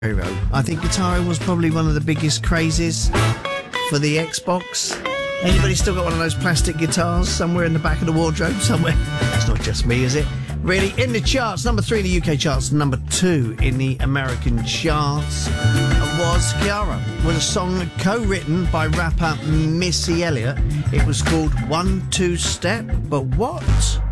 I think Guitar was probably one of the biggest crazes for the Xbox. Anybody still got one of those plastic guitars somewhere in the back of the wardrobe somewhere? It's not just me, is it? Really, in the charts, number 3 in the UK charts, number 2 in the American charts was Kiara. Was a song co-written by rapper Missy Elliott. It was called 1 2 Step, but what?